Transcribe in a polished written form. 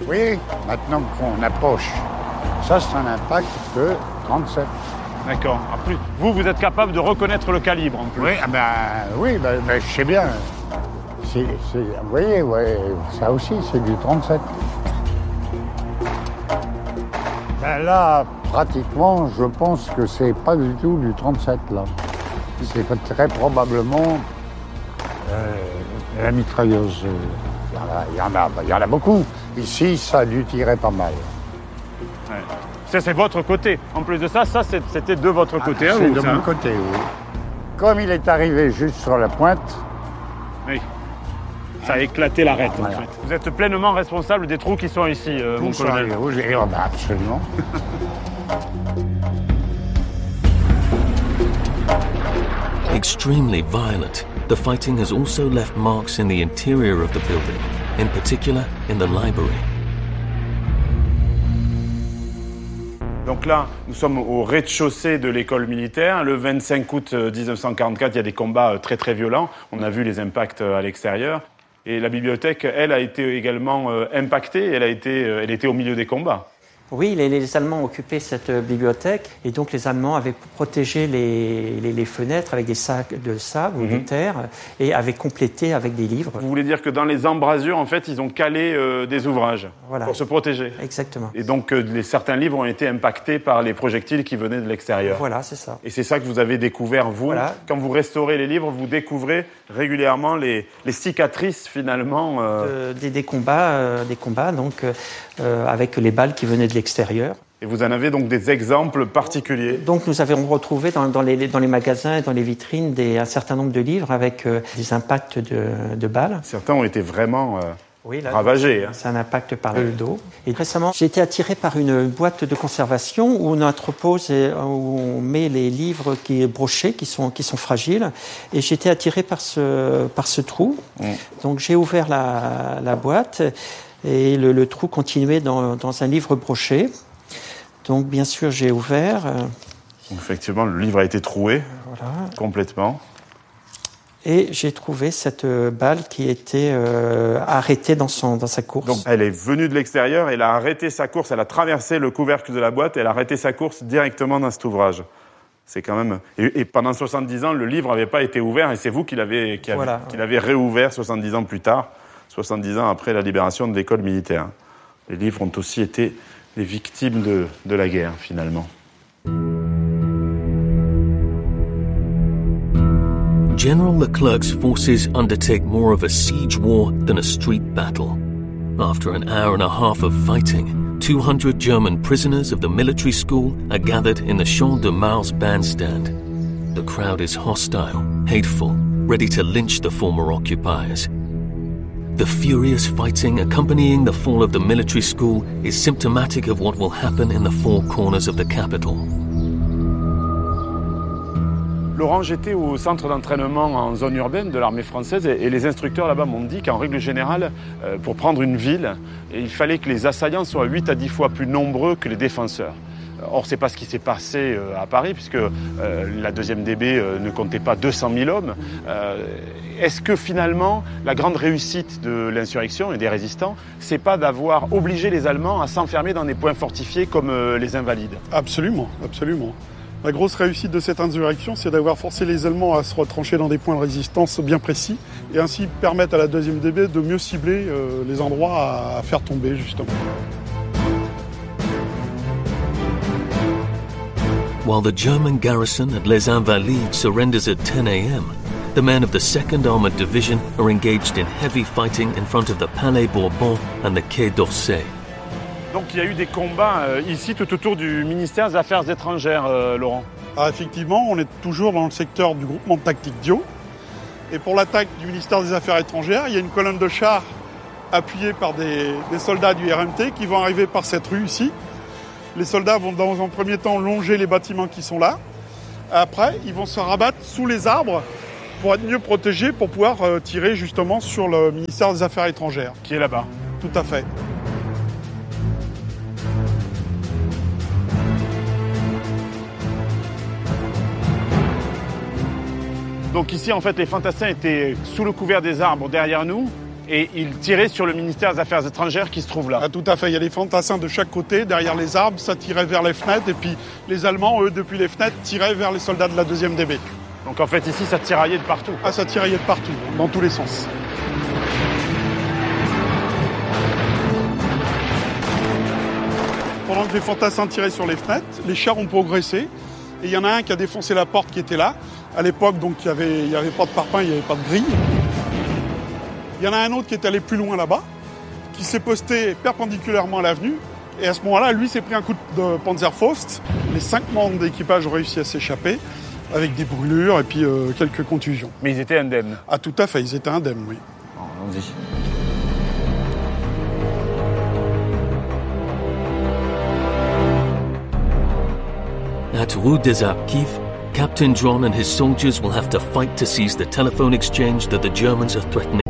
Oui, maintenant qu'on approche. Ça, c'est un impact de 37. D'accord. En plus, vous êtes capable de reconnaître le calibre en plus. Oui, je sais bien. Vous voyez, ouais, ça aussi, c'est du 37. Là, pratiquement, je pense que c'est pas du tout du 37, là. C'est très probablement la mitrailleuse. Il y en a beaucoup. Ici, ça a dû tirer pas mal. Ouais. Ça, c'est votre côté. En plus de ça, c'était de votre côté. C'est de mon côté, oui. Comme il est arrivé juste sur la pointe... Oui. Ça a éclaté l'arête, voilà. En fait. Vous êtes pleinement responsable des trous qui sont ici, mon colonel. Absolument. Extremely violent, the fighting has also left marks in the interior of the building, in particular in the library. Donc là, nous sommes au rez-de-chaussée de l'école militaire. Le 25 août 1944, il y a des combats très très violents. On a vu les impacts à l'extérieur. Et la bibliothèque, elle, a été également impactée. Elle était au milieu des combats. Oui, les Allemands occupaient cette bibliothèque et donc les Allemands avaient protégé les fenêtres avec des sacs de sable ou de terre et avaient complété avec des livres. Vous voulez dire que dans les embrasures, en fait, ils ont calé des ouvrages pour se protéger. Exactement. Et donc, certains livres ont été impactés par les projectiles qui venaient de l'extérieur. Voilà, c'est ça. Et c'est ça que vous avez découvert, vous. Voilà. Quand vous restaurez les livres, vous découvrez régulièrement les cicatrices, finalement. Des combats, donc, avec les balles qui venaient de l'extérieur. Et vous en avez donc des exemples particuliers? Donc nous avons retrouvé dans les magasins et dans les vitrines un certain nombre de livres avec des impacts de balles. Certains ont été vraiment ravagés. C'est un impact par le dos. Et récemment, j'ai été attiré par une boîte de conservation où on entrepose et où on met les livres brochés qui sont fragiles. Et j'ai été attiré par ce trou. Donc j'ai ouvert la boîte. Et le trou continuait dans un livre broché. Donc, bien sûr, j'ai ouvert. Effectivement, le livre a été troué complètement. Et j'ai trouvé cette balle qui était arrêtée dans sa course. Donc, elle est venue de l'extérieur, elle a arrêté sa course, elle a traversé le couvercle de la boîte, elle a arrêté sa course directement dans cet ouvrage. C'est quand même... Et pendant 70 ans, le livre n'avait pas été ouvert, et c'est vous qui l'avez réouvert 70 ans plus tard. 70 ans après la libération de l'école militaire. Les livres ont aussi été les victimes de la guerre, finalement. General Leclerc's forces undertake more of a siege war than a street battle. After an hour and a half of fighting, 200 German prisoners of the military school are gathered in the Champ de Mars bandstand. The crowd is hostile, hateful, ready to lynch the former occupiers. The furious fighting accompanying the fall of the military school is symptomatic of what will happen in the four corners of the capital. Laurent, j'étais au centre d'entraînement en zone urbaine de l'armée française et les instructeurs là-bas m'ont dit qu'en règle générale, pour prendre une ville, il fallait que les assaillants soient 8 à 10 fois plus nombreux que les défenseurs. Or, ce n'est pas ce qui s'est passé à Paris, puisque la 2e DB ne comptait pas 200 000 hommes. Est-ce que finalement, la grande réussite de l'insurrection et des résistants, c'est pas d'avoir obligé les Allemands à s'enfermer dans des points fortifiés comme les Invalides? Absolument, absolument. La grosse réussite de cette insurrection, c'est d'avoir forcé les Allemands à se retrancher dans des points de résistance bien précis et ainsi permettre à la 2e DB de mieux cibler les endroits à faire tomber, justement. While the German garrison at Les Invalides surrenders at 10 a.m., the men of the 2nd Armored Division are engaged in heavy fighting in front of the Palais Bourbon and the Quai d'Orsay. Donc il y a eu des combats ici tout autour du ministère des Affaires étrangères, Laurent. Ah, effectivement, on est toujours dans le secteur du groupement de tactique Dio. Et pour l'attaque du ministère des Affaires étrangères, il y a une colonne de chars appuyée par des soldats du RMT qui vont arriver par cette rue ici. Les soldats vont dans un premier temps longer les bâtiments qui sont là. Après, ils vont se rabattre sous les arbres pour être mieux protégés, pour pouvoir tirer justement sur le ministère des Affaires étrangères. Qui est là-bas. Tout à fait. Donc ici, en fait, les fantassins étaient sous le couvert des arbres derrière nous. et ils tiraient sur le ministère des Affaires étrangères qui se trouve là. Ah, tout à fait, il y a des fantassins de chaque côté, derrière les arbres, ça tirait vers les fenêtres, et puis les Allemands, eux, depuis les fenêtres, tiraient vers les soldats de la 2e DB. Donc en fait ici ça tiraillait de partout. Ah, ça tiraillait de partout, dans tous les sens. Pendant que les fantassins tiraient sur les fenêtres, les chars ont progressé. Et il y en a un qui a défoncé la porte qui était là. À l'époque, donc, il y avait pas de parpaing, il n'y avait pas de grille. Il y en a un autre qui est allé plus loin là-bas, qui s'est posté perpendiculairement à l'avenue. Et à ce moment-là, lui s'est pris un coup de Panzerfaust. Les 5 membres d'équipage ont réussi à s'échapper, avec des brûlures et puis quelques contusions. Mais ils étaient indemnes. Ah, tout à fait, ils étaient indemnes, oui. Allons-y. At Rue des Archives, Captain Dron and his soldiers will have to fight to seize the telephone exchange that the Germans are threatening